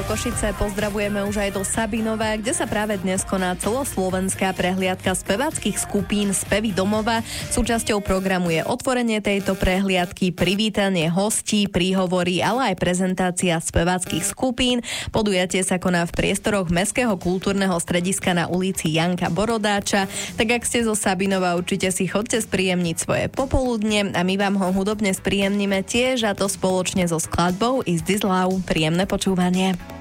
Košice, pozdravujeme už aj do Sabinova, kde sa práve dnes koná celoslovenská prehliadka speváckych skupín Spevy domova. Súčasťou programu je otvorenie tejto prehliadky, privítanie hostí, príhovory, ale aj prezentácia speváckych skupín. Podujatie sa koná v priestoroch Mestského kultúrneho strediska na ulici Janka Borodáča. Tak ak ste zo Sabinova, určite si chodte spríjemniť svoje popoludne a my vám ho hudobne spríjemníme tiež, a to spoločne so skladbou Is This Love. Príjemné počúvanie.